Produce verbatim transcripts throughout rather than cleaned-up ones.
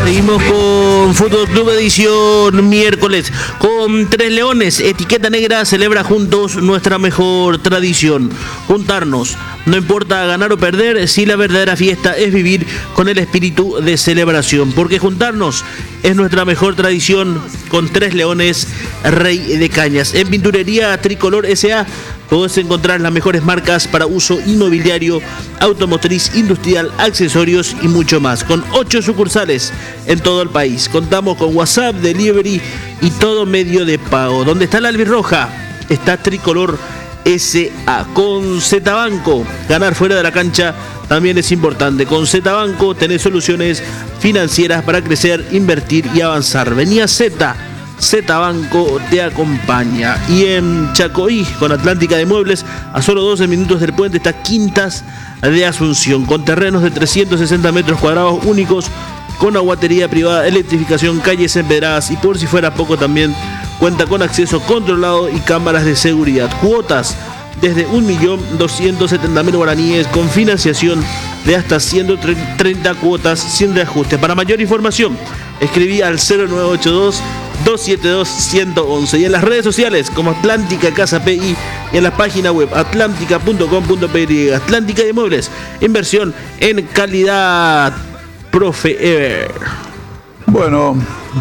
Seguimos con Fútbol Club edición miércoles con Tres Leones. Etiqueta Negra celebra juntos nuestra mejor tradición. Juntarnos, no importa ganar o perder, si la verdadera fiesta es vivir con el espíritu de celebración. Porque juntarnos es nuestra mejor tradición con Tres Leones, Rey de Cañas. En Pinturería Tricolor S A podés encontrar las mejores marcas para uso inmobiliario, automotriz, industrial, accesorios y mucho más. Con ocho sucursales en todo el país. Contamos con WhatsApp, delivery y todo medio de pago. Donde está la albirroja, está Tricolor S A. Con Z Banco, ganar fuera de la cancha también es importante. Con Z Banco tenés soluciones financieras para crecer, invertir y avanzar. Venía Z. Z Banco te acompaña. Y en Chacoí, con Atlántica de Muebles, a solo doce minutos del puente, está Quintas de Asunción, con terrenos de trescientos sesenta metros cuadrados únicos, con aguatería privada, electrificación, calles empedradas y, por si fuera poco, también cuenta con acceso controlado y cámaras de seguridad. Cuotas desde un millón doscientos setenta mil guaraníes, con financiación de hasta ciento treinta cuotas sin reajuste. Para mayor información, escribí al cero nueve ocho dos, dos siete dos, uno uno uno y en las redes sociales como Atlántica Casa P I y en la página web atlántica punto com punto p y. Atlántica de Muebles, inversión en calidad. Profe Ever. Bueno,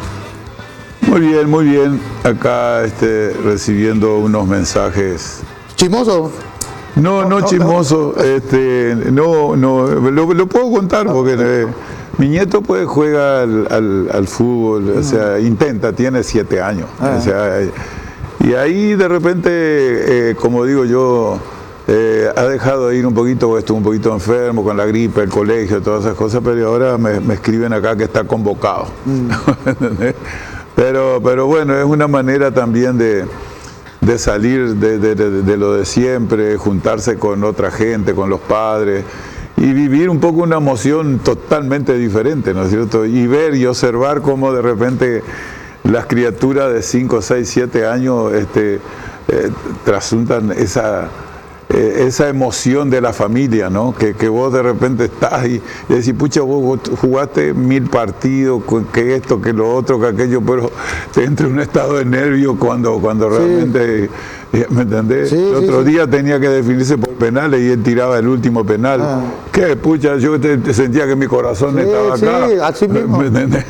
muy bien, muy bien. Acá este, recibiendo unos mensajes. ¿Chismoso? No, no, no chismoso. No. Este, no, no, lo, lo puedo contar porque eh, mi nieto pues juega al, al, al fútbol, o sea, intenta, tiene siete años. Ah. O sea, y ahí de repente, eh, como digo yo, eh, ha dejado de ir un poquito, estuvo un poquito enfermo con la gripe, el colegio, todas esas cosas, pero ahora me, me escriben acá que está convocado. Mm. pero, pero bueno, es una manera también de, de salir de, de, de, de lo de siempre, juntarse con otra gente, con los padres, y vivir un poco una emoción totalmente diferente, ¿no es cierto? Y ver y observar cómo de repente las criaturas de cinco, seis, siete años este, eh, trasuntan esa, eh, esa emoción de la familia, ¿no? Que, que vos de repente estás y, y decís, pucha, vos jugaste mil partidos, que esto, que lo otro, que aquello, pero te entra en un estado de nervio cuando, cuando sí. realmente... ¿Me entendés? Sí, el otro sí, día sí. tenía que definirse por penales y él tiraba el último penal. Ah. ¿Qué? Pucha, yo te, te sentía que mi corazón sí, estaba acá. Sí, así mismo. ¿Me entendés?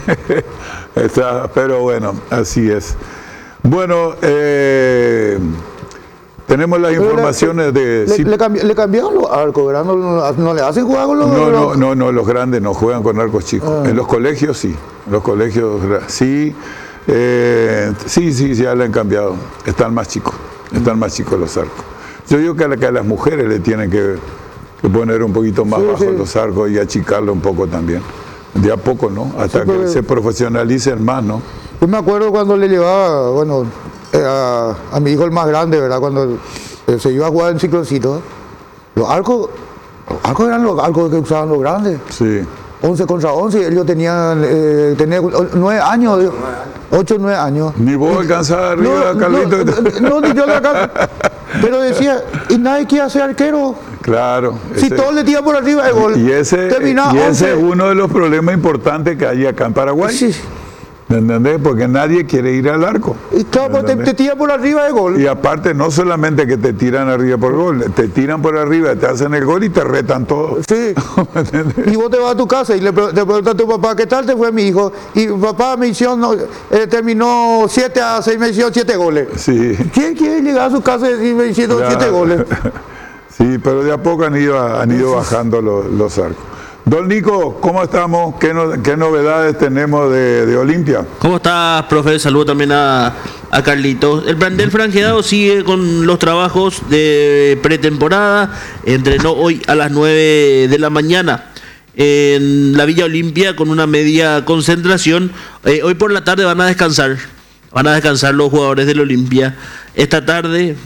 Está, pero bueno, así es. Bueno, eh, tenemos las pero informaciones le, de... Le, sí. le, cambi, le cambiaron los arcos, ¿verdad? ¿No, no, no le hacen jugar con los... No, no, no, no, los grandes no juegan con arcos chicos. Ah. En los colegios sí. En los colegios sí. Eh, sí, sí, ya le han cambiado. Están más chicos. Están más chicos los arcos. Yo digo que a, la, que a las mujeres le tienen que, que poner un poquito más sí, bajo sí. los arcos y achicarlo un poco también. De a poco, ¿no? Hasta sí, que se profesionalicen más, ¿no? Yo me acuerdo cuando le llevaba, bueno, eh, a, a mi hijo el más grande, ¿verdad? Cuando eh, se iba a jugar en ciclocito, los arcos, los arcos eran los arcos que usaban los grandes. Sí. once contra once, ellos tenían, eh, tenían nueve años, ocho o nueve años. Ni vos alcanzabas arriba, no, Carlito. No, no, ni yo la alcanzaba. Pero decía, y nadie quiere ser arquero. Claro. Si ese, todos le tiran por arriba el gol. Y ese, y ese es uno de los problemas importantes que hay acá en Paraguay. Sí. ¿Me entendés? Porque nadie quiere ir al arco. Y claro, pues te, te tiran por arriba el gol. Y aparte, no solamente que te tiran arriba por el gol, te tiran por arriba, te hacen el gol y te retan todo. Sí. Y vos te vas a tu casa y le te preguntas a tu papá, ¿qué tal te fue mi hijo? Y papá me hicieron, eh, terminó siete a seis, me hicieron siete goles. Sí. ¿Quién quiere llegar a su casa y decirme hicieron claro. siete goles? Sí, pero de a poco han ido, han ido bajando los, los arcos. Don Nico, ¿cómo estamos? ¿Qué, no, qué novedades tenemos de, de Olimpia? ¿Cómo estás, profe? Saludo también a, a Carlitos. El plantel franqueado sigue con los trabajos de pretemporada. Entrenó hoy a las nueve de la mañana en la Villa Olimpia con una media concentración. Eh, hoy por la tarde van a descansar. Van a descansar los jugadores del Olimpia. Esta tarde